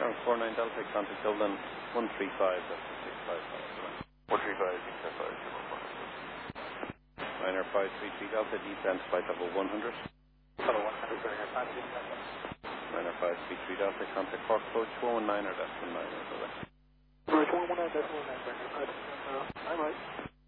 Ground 49 Delta, contact Dublin 135, that's 655. 135, 655, Niner 533 Delta, descent flight level 100. Hello, 100, very good. Niner 533 Delta, contact Cork approach 119, that's 19, over. Approach 119, that's 19, very good. Hi, Mike.